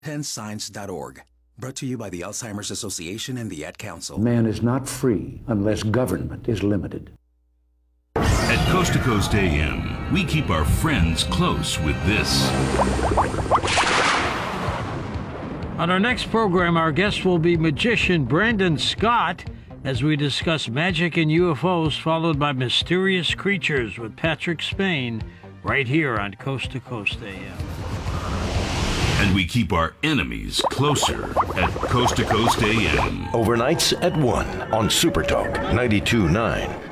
10signs.org. Brought to you by the Alzheimer's Association and the Ad Council. Man is not free unless government is limited. At Coast to Coast AM, we keep our friends close with this. On our next program, our guest will be magician Brandon Scott as we discuss magic and UFOs, followed by mysterious creatures with Patrick Spain, right here on Coast to Coast AM. And we keep our enemies closer at Coast to Coast AM. Overnights at 1 on Super Talk 92.9.